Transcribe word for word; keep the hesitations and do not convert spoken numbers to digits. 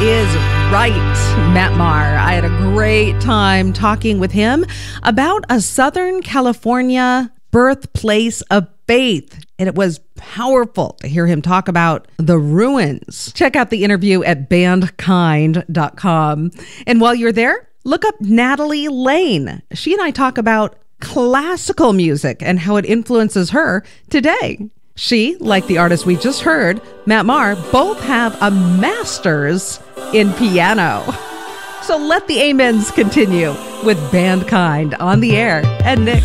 is right, Matt Maher. I had a great time talking with him about a Southern California birthplace of faith. And it was powerful to hear him talk about the ruins. Check out the interview at band kind dot com. And while you're there, look up Natalie Lane. She and I talk about classical music and how it influences her today. She, like the artist we just heard, Matt Maher, both have a master's in piano. So let the amens continue with Band Kind on the air and Nick.